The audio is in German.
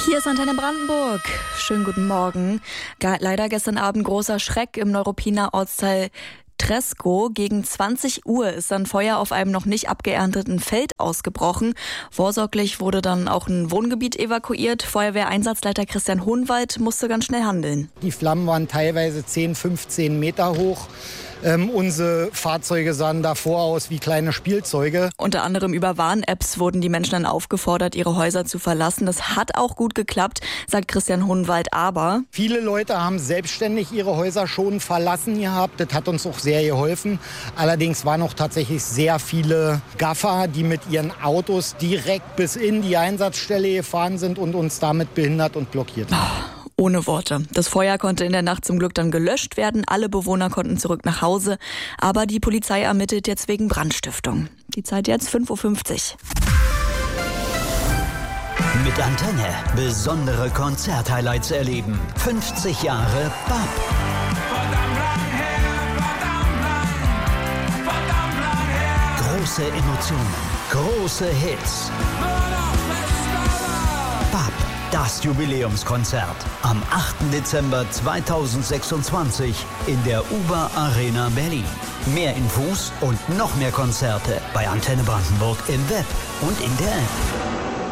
Hier ist Antenne Brandenburg. Schönen guten Morgen. Leider gestern Abend großer Schreck im Neuruppiner Ortsteil Tresko. Gegen 20 Uhr ist dann Feuer auf einem noch nicht abgeernteten Feld ausgebrochen. Vorsorglich wurde dann auch ein Wohngebiet evakuiert. Feuerwehreinsatzleiter Christian Hohenwald musste ganz schnell handeln. Die Flammen waren teilweise 10, 15 Meter hoch. Unsere Fahrzeuge sahen davor aus wie kleine Spielzeuge. Unter anderem über Warn-Apps wurden die Menschen dann aufgefordert, ihre Häuser zu verlassen. Das hat auch gut geklappt, sagt Christian Hohenwald. Aber viele Leute haben selbstständig ihre Häuser schon verlassen gehabt. Das hat uns auch sehr geholfen. Allerdings waren auch tatsächlich sehr viele Gaffer, die mit ihren Autos direkt bis in die Einsatzstelle gefahren sind und uns damit behindert und blockiert haben. Ohne Worte. Das Feuer konnte in der Nacht zum Glück dann gelöscht werden. Alle Bewohner konnten zurück nach Hause. Aber die Polizei ermittelt jetzt wegen Brandstiftung. Die Zeit jetzt 5:50 Uhr. Mit Antenne besondere Konzerthighlights erleben. 50 Jahre BAP. Große Emotionen, große Hits. BAP. Das Jubiläumskonzert am 8. Dezember 2026 in der UBA Arena Berlin. Mehr Infos und noch mehr Konzerte bei Antenne Brandenburg im Web und in der App.